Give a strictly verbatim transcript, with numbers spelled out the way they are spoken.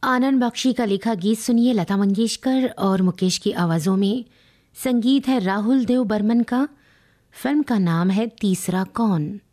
आनंद बख्शी का लिखा गीत सुनिए लता मंगेशकर और मुकेश की आवाज़ों में। संगीत है राहुल देव बर्मन का। फिल्म का नाम है तीसरा कौन।